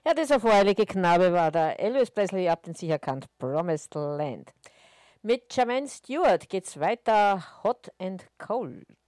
Ja, dieser voreilige Knabe war der Elvis Presley, ihr habt ihn sicher erkannt, Promised Land. Mit Jermaine Stewart geht's weiter, Hot and Cold.